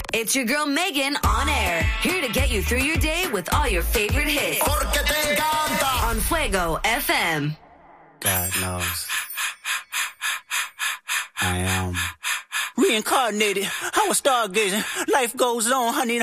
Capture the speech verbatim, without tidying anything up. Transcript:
It's your girl Megan on air, here to get you through your day with all your favorite hits. Porque te encanta. On Fuego F M. God knows. I am reincarnated. I was stargazing. Life goes on, honey.